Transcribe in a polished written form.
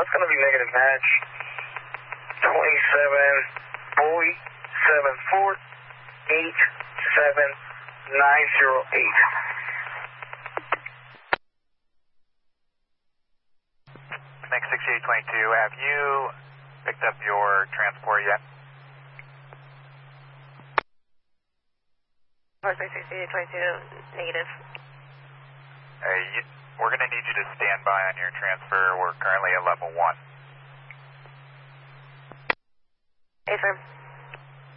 That's going to be negative match. 27, boy, 7487908. Next 6822, have you picked up your transport yet? 6822, negative. We're going to need you to stand by on your transfer. We're currently at level 1. Affirm.